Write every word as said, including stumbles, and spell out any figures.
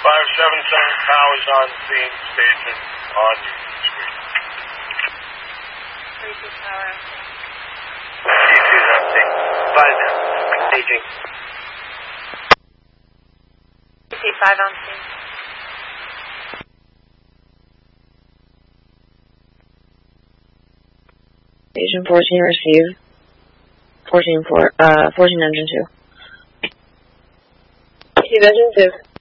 five seven seven Towers on scene, station on Union Street. three two Tower on scene. C two is on scene. five now. Staging. C five on scene. Station fourteen receive. fourteen four, uh, fourteen engine two. Receive engine two.